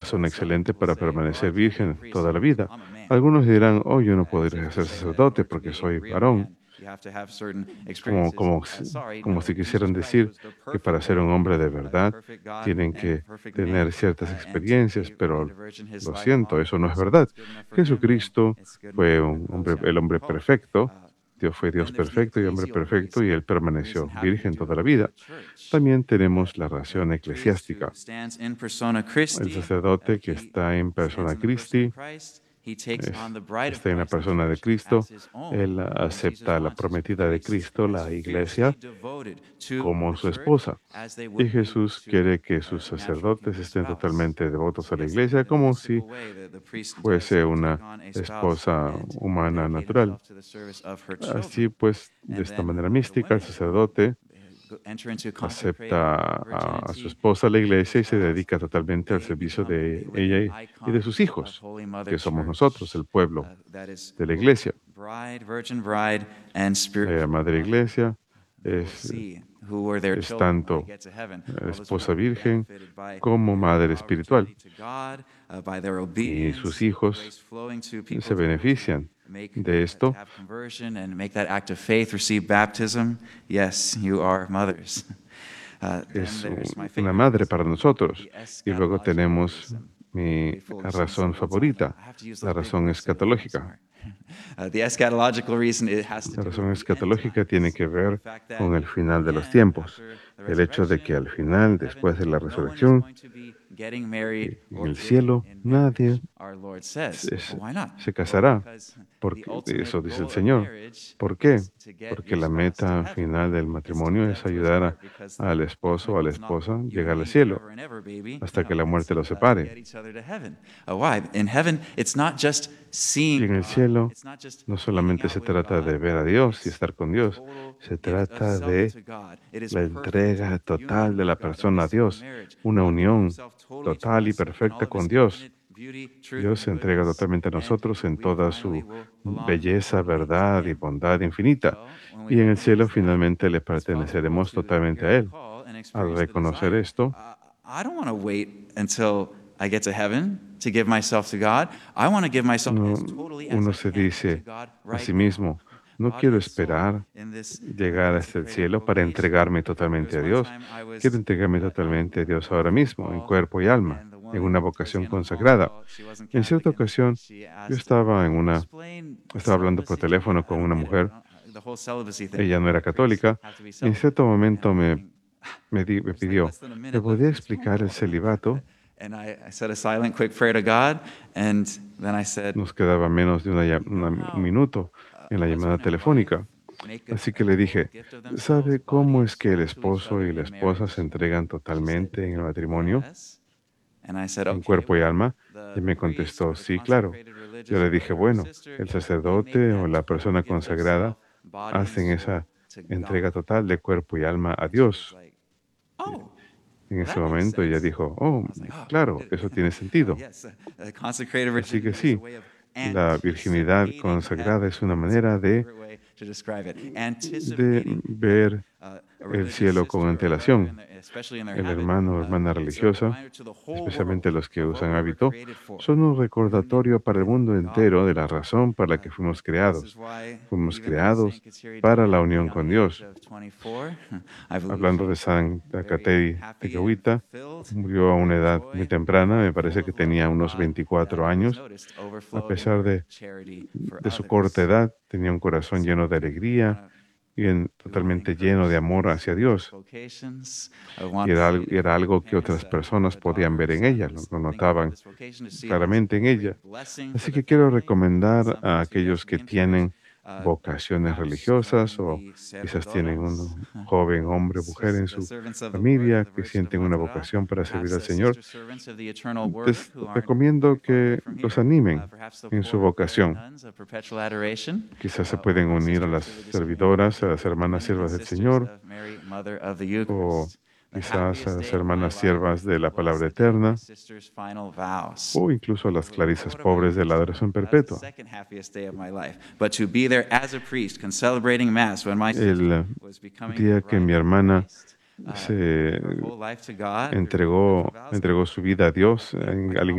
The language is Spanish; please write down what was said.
razón excelente para permanecer virgen toda la vida. Algunos dirán, oh, yo no podría ser sacerdote porque soy varón, como, como, si- como si quisieran decir que para ser un hombre de verdad tienen que tener ciertas experiencias, pero lo siento, eso no es verdad. Jesucristo fue un hombre, el hombre perfecto. Dios fue Dios perfecto y hombre perfecto y él permaneció virgen toda la vida. También tenemos la ración eclesiástica. El sacerdote que está en persona Christi, es- está en la persona de Cristo, él acepta a la prometida de Cristo, la iglesia, como su esposa. Y Jesús quiere que sus sacerdotes estén totalmente devotos a la iglesia, como si fuese una esposa humana natural. Así pues, de esta manera mística, el sacerdote acepta a su esposa, la iglesia, y se dedica totalmente al servicio de ella y de sus hijos, que somos nosotros, el pueblo de la iglesia. La madre iglesia es, es tanto esposa virgen como madre espiritual, y sus hijos se benefician de esto. Es una madre para nosotros. Y luego tenemos mi razón favorita, la razón escatológica. La razón escatológica tiene que ver con el final de los tiempos. El hecho de que al final, después de la resurrección, en el cielo, nadie se, se- se casará. Porque eso dice el Señor. ¿Por qué? Porque la meta final del matrimonio es ayudar al esposo o a la esposa a llegar al cielo hasta que la muerte los separe. Y en el cielo no solamente se trata de ver a Dios y estar con Dios, se trata de la entrega total de la persona a Dios, una unión total y perfecta con Dios. Dios se entrega totalmente a nosotros en toda su belleza, verdad y bondad infinita. Y en el cielo finalmente le perteneceremos totalmente a Él. Al reconocer esto, uno se dice a sí mismo, no quiero esperar llegar hasta el cielo para entregarme totalmente a Dios. Quiero entregarme totalmente a Dios ahora mismo, en cuerpo y alma, en una vocación consagrada. En cierta ocasión, yo estaba hablando por teléfono con una mujer, ella no era católica, y en cierto momento me pidió, ¿me podría explicar el celibato? Nos quedaba menos de un minuto en la llamada telefónica. Así que le dije, ¿sabe cómo es que el esposo y la esposa se entregan totalmente en el matrimonio, en cuerpo y alma? Y me contestó, sí, claro. Yo le dije, bueno, el sacerdote o la persona consagrada hacen esa entrega total de cuerpo y alma a Dios. En ese momento ella dijo, oh, claro, eso tiene sentido. Así que sí, la virginidad consagrada es una manera de ver el cielo con antelación. El hermano o hermana religiosa, especialmente los que usan hábito, son un recordatorio para el mundo entero de la razón para la que fuimos creados. Fuimos creados para la unión con Dios. Hablando de Santa Kateri Tekakwitha, murió a una edad muy temprana, me parece que tenía unos 24 años. A pesar de su corta edad, tenía un corazón lleno de alegría y totalmente lleno de amor hacia Dios. Y era algo que otras personas podían ver en ella, lo notaban claramente en ella. Así que quiero recomendar a aquellos que tienen vocaciones religiosas o quizás tienen un joven hombre o mujer en su familia que sienten una vocación para servir al Señor, les recomiendo que los animen en su vocación. Quizás se pueden unir a las servidoras, a las hermanas siervas del Señor, o quizás a las hermanas siervas de la palabra eterna, o incluso a las clarisas pobres de la adoración perpetua. El día que mi hermana se entregó su vida a Dios, al